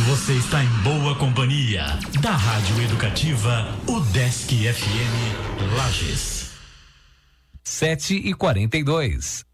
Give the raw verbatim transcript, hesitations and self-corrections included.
Você está em boa companhia da Rádio Educativa UDESC F M Lages. Sete e quarenta e dois.